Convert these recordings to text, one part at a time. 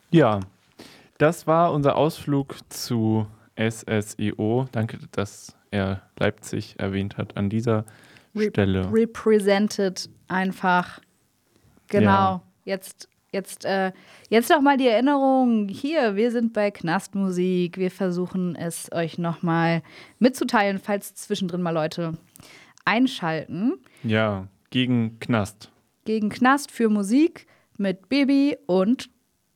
Ja, das war unser Ausflug zu SSIO. Danke, dass er Leipzig erwähnt hat an dieser Stelle. Represented einfach. Ja. Genau. Jetzt noch mal die Erinnerung. Hier, wir sind bei Knastmusik. Wir versuchen es euch noch mal mitzuteilen, falls zwischendrin mal Leute einschalten. Ja, gegen Knast. Gegen Knast für Musik mit Bibi und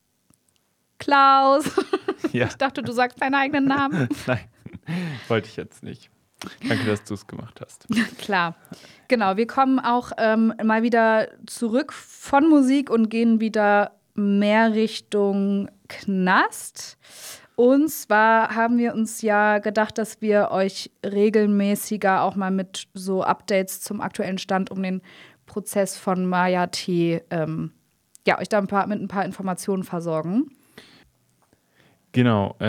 Klaus. Ja. Ich dachte, du sagst deinen eigenen Namen. Nein, wollte ich jetzt nicht. Danke, dass du es gemacht hast. Klar. Genau, wir kommen auch mal wieder zurück von Musik und gehen wieder mehr Richtung Knast. Und zwar haben wir uns ja gedacht, dass wir euch regelmäßiger auch mal mit so Updates zum aktuellen Stand um den Prozess von Maya T. Euch da mit ein paar Informationen versorgen. Genau.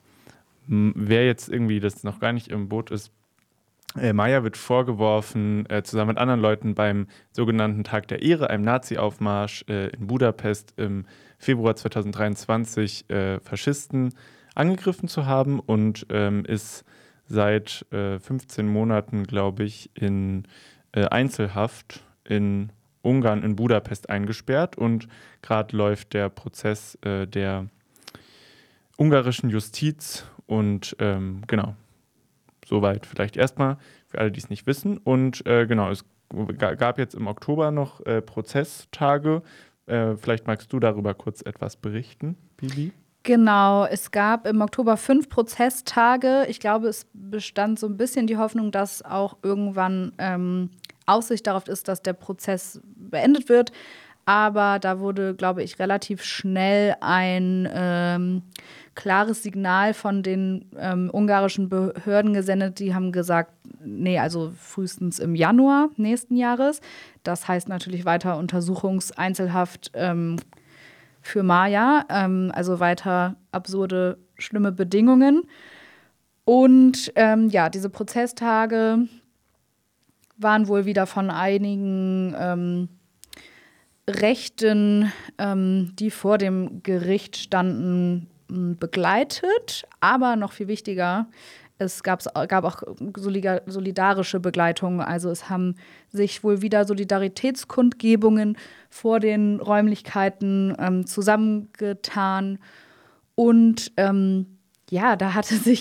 Wer jetzt irgendwie das noch gar nicht im Boot ist, Maya wird vorgeworfen, zusammen mit anderen Leuten beim sogenannten Tag der Ehre, einem Nazi-Aufmarsch in Budapest im Februar 2023 Faschisten angegriffen zu haben und ist seit 15 Monaten, glaube ich, in Einzelhaft in Ungarn, in Budapest eingesperrt. Und gerade läuft der Prozess der ungarischen Justiz und genau. Soweit vielleicht erstmal für alle, die es nicht wissen. Und genau, es gab jetzt im Oktober noch Prozesstage. Vielleicht magst du darüber kurz etwas berichten, Bibi? Genau, es gab im Oktober 5 Prozesstage. Ich glaube, es bestand so ein bisschen die Hoffnung, dass auch irgendwann Aussicht darauf ist, dass der Prozess beendet wird. Aber da wurde, glaube ich, relativ schnell ein klares Signal von den ungarischen Behörden gesendet. Die haben gesagt, nee, also frühestens im Januar nächsten Jahres. Das heißt natürlich weiter Untersuchungseinzelhaft für Maya, also weiter absurde, schlimme Bedingungen. Und diese Prozesstage waren wohl wieder von einigen Rechten, die vor dem Gericht standen, begleitet. Aber noch viel wichtiger, es gab auch solidarische Begleitung. Also es haben sich wohl wieder Solidaritätskundgebungen vor den Räumlichkeiten zusammengetan. Und da hatte sich